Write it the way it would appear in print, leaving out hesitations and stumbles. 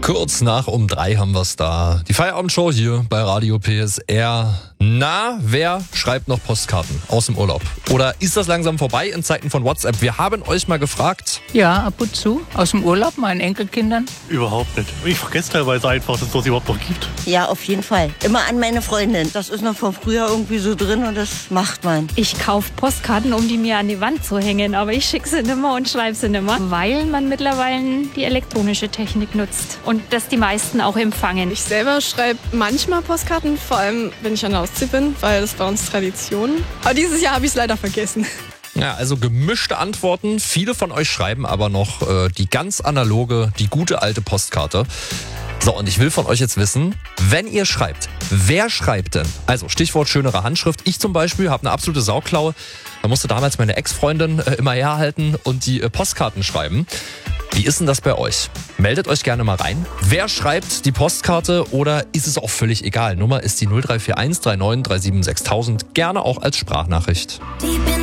Kurz nach um 3 haben wir es da. Die Feierabendshow hier bei Radio PSR. Na, wer schreibt noch Postkarten aus dem Urlaub? Oder ist das langsam vorbei in Zeiten von WhatsApp? Wir haben euch mal gefragt. Ja, ab und zu. Aus dem Urlaub, meinen Enkelkindern. Überhaupt nicht. Ich vergesse teilweise einfach, dass es das überhaupt noch gibt. Ja, auf jeden Fall. Immer an meine Freundin. Das ist noch vom Frühjahr irgendwie so drin und das macht man. Ich kaufe Postkarten, um die mir an die Wand zu hängen, aber ich schicke sie nimmer und schreibe sie nimmer, weil man mittlerweile die elektronische Technik nutzt und das die meisten auch empfangen. Ich selber schreibe manchmal Postkarten, vor allem wenn ich an der Ostsee bin, weil das bei uns Tradition. Aber dieses Jahr habe ich es leider vergessen. Ja, also gemischte Antworten. Viele von euch schreiben aber noch die ganz analoge, die gute alte Postkarte. So, und ich will von euch jetzt wissen, wenn ihr schreibt, wer schreibt denn? Also Stichwort schönere Handschrift. Ich zum Beispiel habe eine absolute Sauklaue. Da musste damals meine Ex-Freundin immer herhalten und die Postkarten schreiben. Wie ist denn das bei euch? Meldet euch gerne mal rein. Wer schreibt die Postkarte oder ist es auch völlig egal? Nummer ist die 0341 39 37 6000. Gerne auch als Sprachnachricht.